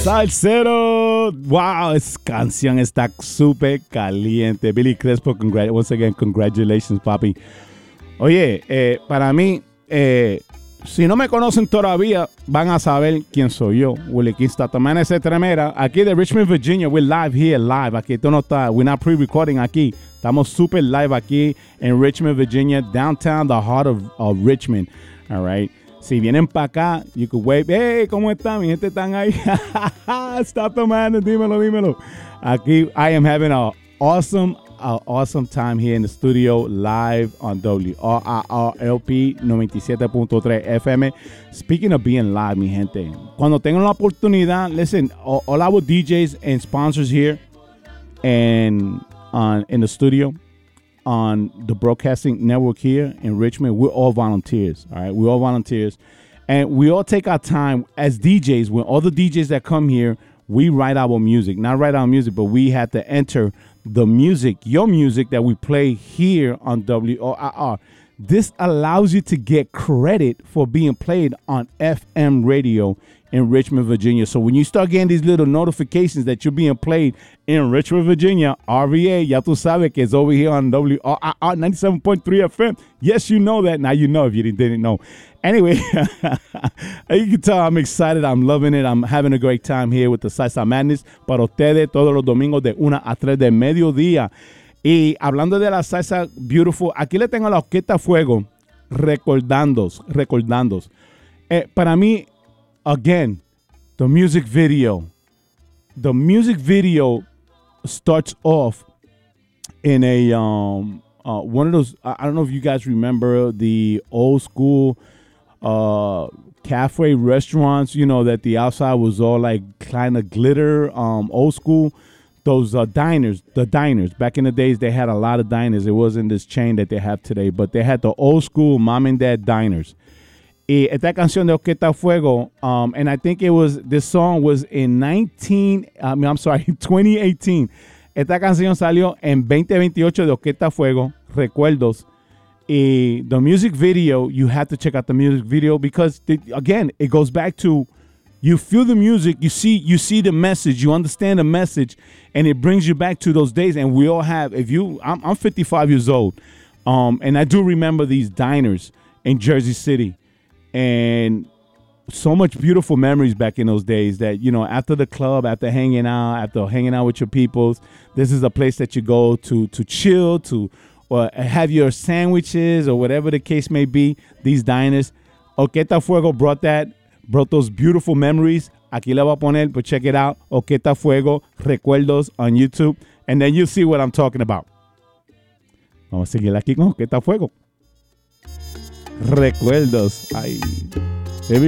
Salsero. Wow, esa canción está súper caliente. Billy Crespo, once again, congratulations, papi. Oye, para mí, si no me conocen todavía, van a saber quién soy yo. Willie Kingston, tomando ese tremera. Aquí de Richmond, Virginia. We're live here, live. Aquí esto no está, we're not pre-recording aquí. Estamos super live aquí en Richmond, Virginia, downtown, the heart of Richmond. All right. Si vienen para acá, you could wave. Hey, ¿cómo están? Mi gente están ahí. Está tomando, dímelo. Aquí, I am having an awesome time here in the studio, live on WRRLP 97.3 FM. Speaking of being live, mi gente, cuando tengan la oportunidad, listen, all our DJs and sponsors here and in the studio, on the broadcasting network here in Richmond, we're all volunteers, all right? We're all volunteers. And we all take our time as DJs. When all the DJs that come here, we write our music. Not write our music, but we have to enter the music, your music that we play here on WORR. This allows you to get credit for being played on FM radio in Richmond, Virginia. So when you start getting these little notifications that you're being played in Richmond, Virginia, RVA, ya tú sabes que it's over here on WRR 97.3 FM. Yes, you know that. Now you know if you didn't know. Anyway, you can tell I'm excited. I'm loving it. I'm having a great time here with the Salsa Madness. Para ustedes, todos los domingos de 1 a 3 del mediodía. Y hablando de la salsa beautiful, aquí le tengo la Orquesta Fuego recordándos. Para mí, again, the music video starts off in a one of those. I don't know if you guys remember the old school cafe restaurants. You know that the outside was all like kind of glitter, old school. Those diners, the diners. Back in the days, they had a lot of diners. It wasn't this chain that they have today, but they had the old school mom and dad diners. Y esta canción de Orquesta Fuego, and I think this song was in 2018. Esta canción salió en 2028 de Orquesta Fuego, Recuerdos. Y the music video, you have to check out the music video because, again, it goes back to you feel the music, you see the message, you understand the message, and it brings you back to those days. And we all have, I'm 55 years old, and I do remember these diners in Jersey City. And so much beautiful memories back in those days that, you know, after the club, after hanging out with your peoples, this is a place that you go to chill, or have your sandwiches or whatever the case may be, these diners. Orquesta Fuego brought those beautiful memories. Aquí le voy a poner, but check it out. Orquesta Fuego, Recuerdos on YouTube. And then you'll see what I'm talking about. Vamos a seguir aquí con Orquesta Fuego. Recuerdos. Ay.